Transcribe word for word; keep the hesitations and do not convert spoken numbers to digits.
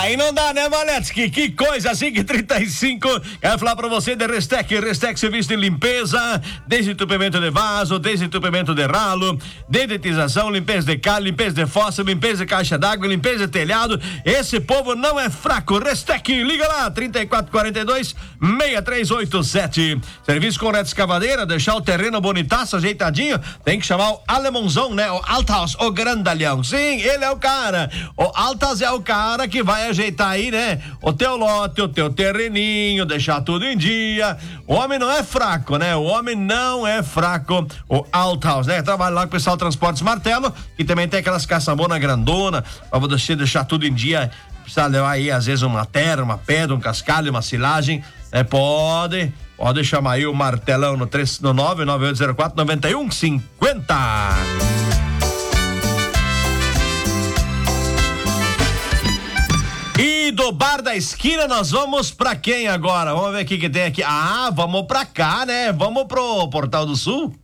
Aí não dá, né, Valetsky? Que coisa, cinco e trinta e cinco. Quero falar pra você de Restec. Restec Serviço de Limpeza, desentupimento de vaso, desentupimento de ralo, dedetização, limpeza de calho, limpeza de fossa, limpeza de caixa d'água, limpeza de telhado. Esse povo não é fraco. Restec, liga lá, trinta e quatro quarenta e dois, seis três oito sete. Serviço com reta escavadeira, deixar o terreno bonitaço, ajeitadinho, tem que chamar o alemãozão, né? O Altaus, o grandalhão. Sim, ele é o cara. O Altas é o cara que vai ajeitar aí, né? O teu lote, o teu terreninho, deixar tudo em dia. O homem não é fraco, né? O homem não é fraco. O Altaus, né? Trabalha lá com o pessoal Transportes Martelo, que também tem aquelas caçambonas grandona, pra você deixar tudo em dia. Precisa levar aí, às vezes, uma terra, uma pedra, um cascalho, uma silagem. É, pode, pode chamar aí o martelão no, três, no nove nove oito zero quatro nove um cinco zero. E do Bar da Esquina nós vamos pra quem agora? Vamos ver o que que tem aqui. Ah, vamos pra cá, né? Vamos pro Portal do Sul.